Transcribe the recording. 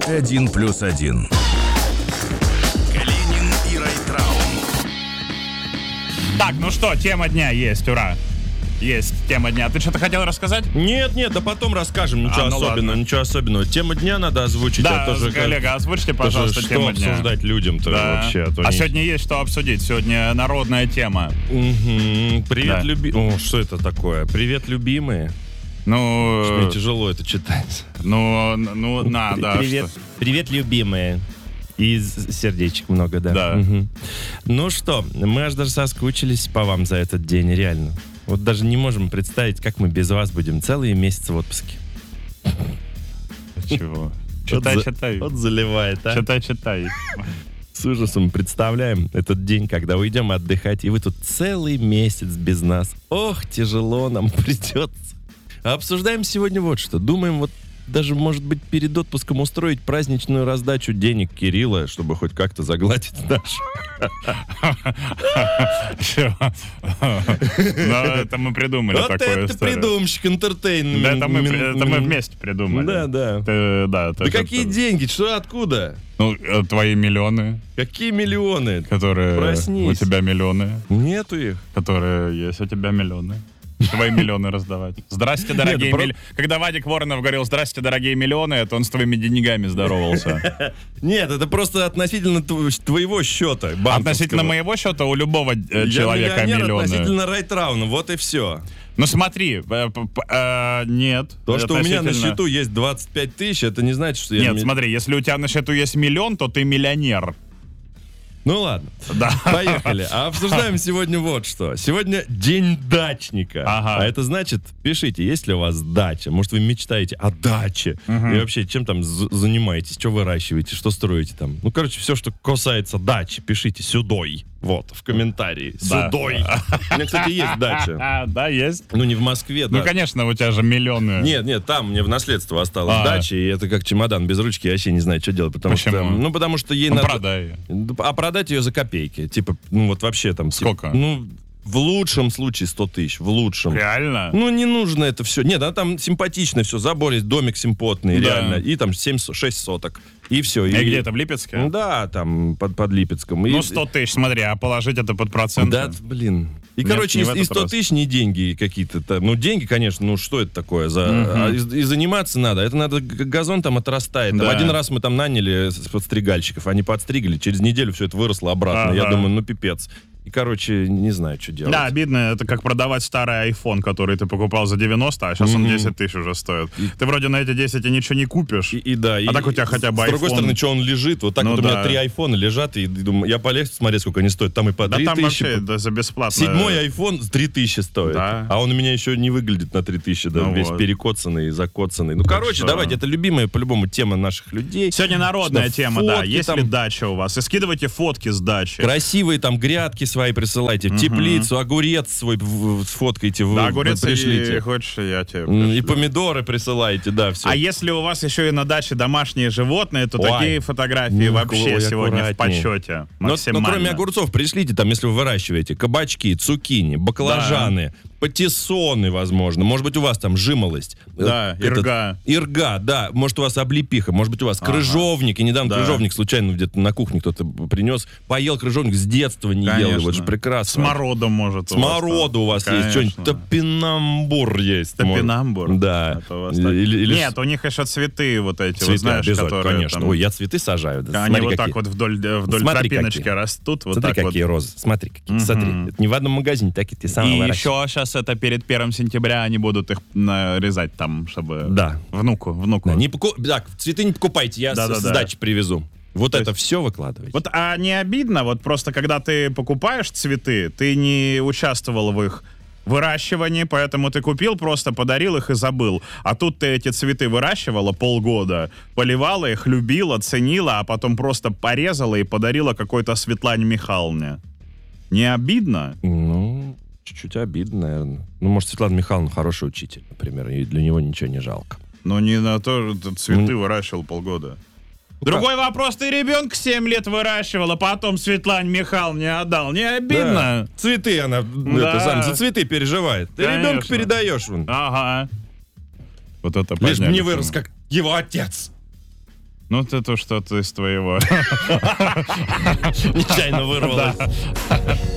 1+1. Калинин и Райтрау. Так, ну что, тема дня есть, ура. Есть тема дня. Ты что-то хотел рассказать? Нет, да потом расскажем. Ничего особенного. Тема дня надо озвучить. Да, тоже, коллега, озвучьте, пожалуйста, тему дня. Что обсуждать людям-то вообще? А сегодня есть что обсудить. Сегодня народная тема. Привет, любимые. Что это такое? Привет, любимые. Ну... Мне тяжело это читать. Да. Привет, любимые. И сердечек много, да. Да. Угу. Ну что, мы аж даже соскучились по вам за этот день, реально. Вот даже не можем представить, как мы без вас будем целые месяцы в отпуске. Чего? Читай. Вот заливает, а? Читай. С ужасом представляем этот день, когда уйдем отдыхать, и вы тут целый месяц без нас. Ох, тяжело нам придется. А обсуждаем сегодня вот что. Думаем, вот даже, может быть, перед отпуском устроить праздничную раздачу денег Кирилла, чтобы хоть как-то загладить наш. Ну, это мы придумали такое. Вот это придумщик, энтертейнмент. Да, это мы вместе придумали. Да. Да какие деньги? Что, откуда? Ну, твои миллионы. Какие миллионы? Которые Проснись. у тебя миллионы. Нету их. Которые есть у тебя миллионы. Твои миллионы раздавать. Здрасте, дорогие миллионы. Когда Вадик Воронов говорил «Здрасте, дорогие миллионы», это он с твоими деньгами здоровался. Нет, это просто относительно твоего счета банковского. Относительно моего счета у любого человека миллионы. Относительно Райтрауна, вот и все. Ну смотри, нет. То, что у меня на счету есть 25 тысяч, это не значит, что я... Нет, смотри, если у тебя на счету есть миллион, то ты миллионер. Ну ладно, да. Поехали. А обсуждаем сегодня вот что. Сегодня день дачника. Ага. А это значит, пишите, есть ли у вас дача. Может, вы мечтаете о даче. И вообще, чем там занимаетесь, что выращиваете, что строите там. Ну, короче, все, что касается дачи, пишите сюдой. Вот, в комментарии. Да. Сюдой. У меня, кстати, есть дача. Да, есть. Ну, не в Москве, да. Ну, конечно, у тебя же миллионы. Нет, там мне в наследство осталась дача, и это как чемодан без ручки, я вообще не знаю, что делать. Потому что ей надо... Продай. А продать ее за копейки. Типа, ну вот вообще там... Сколько? Ну, в лучшем случае 100 тысяч. В лучшем. Реально? Ну, не нужно это все. Нет, там симпатично все. Забор есть, домик симпотный, да. реально. И там 6 соток. И все. И где-то в Липецке? Да, там под Липецком. Ну, 100 тысяч, смотри, а положить это под проценты? Да, блин. И, нет, короче, и 100 тысяч не деньги какие-то. Ну, деньги, конечно, ну, что это такое? И заниматься надо. Это надо, газон там отрастает. Да. Там один раз мы там наняли подстригальщиков, они подстригли, через неделю все это выросло обратно. Я думаю, ну, пипец. И, короче, не знаю, что делать. Да, обидно. Это как продавать старый iPhone, который ты покупал за 90, а сейчас он 10 тысяч уже стоит. Ты вроде на эти 10 и ничего не купишь. Так у тебя хотя бы iPhone. С другой стороны, что он лежит? Вот так вот у меня 3 айфона лежат, и думаю, я полез смотреть, сколько они стоят. Там и по 3 там тысячи. Вообще, за бесплатно. 7-й iPhone 3 тысячи стоит. Да. А он у меня еще не выглядит на 3 тысячи, да, весь перекоцанный, закоцанный. Ну, короче, давайте, это любимая, по-любому, тема наших людей. Сегодня народная тема, да. Есть там... ли дача у вас? И скидывайте фотки с дачи. Красивые там грядки свои присылайте. Теплицу, огурец свой сфоткайте, да, огурец пришлите. И хочешь, я тебе пришлю. И помидоры присылайте, да, все. А если у вас еще и на даче домашние животные, то такие фотографии вообще сегодня в почете. Но кроме огурцов пришлите, там, если вы выращиваете, кабачки, цукини, баклажаны, патиссоны, возможно. Может быть, у вас там жимолость. Да, ирга, да. Может, у вас облепиха, может быть, у вас крыжовник. И недавно крыжовник случайно где-то на кухне кто-то принес. Поел крыжовник, с детства не ел его. Это же прекрасно. Смородом, может, Сморода у вас есть. Что-нибудь топинамбур есть. Топинамбур? Да. Нет, у них еще цветы вот эти, цветы, вот знаешь, которые... Конечно. Ой, я цветы сажаю. Они вот так вот вдоль тропиночки растут. Смотри, какие розы. Смотри, какие. Смотри. Это не в одном магазине, так и ты сам выращиваешь. И еще сейчас это перед 1 сентября они будут их нарезать там, чтобы... Да. Внуку. Да, цветы не покупайте, я с дачи привезу. Вот это все выкладывайте. Вот, а не обидно, вот просто когда ты покупаешь цветы, ты не участвовал в их выращивании, поэтому ты купил, просто подарил их и забыл. А тут ты эти цветы выращивала полгода, поливала их, любила, ценила, а потом просто порезала и подарила какой-то Светлане Михайловне. Не обидно? Ну, чуть-чуть обидно, наверное. Ну, может, Светлана Михайловна хороший учитель, например, и для него ничего не жалко. Но не на то, что цветы выращивал полгода. Другой вопрос, ты ребенка 7 лет выращивала, потом Светлане Михайловне отдал. Не обидно? Да. Цветы она за цветы переживает. Ты ребенка передаешь. Ага. Вот это лишь бы не вырос, как его отец. Ну, это что-то из твоего. Нечаянно вырвалось.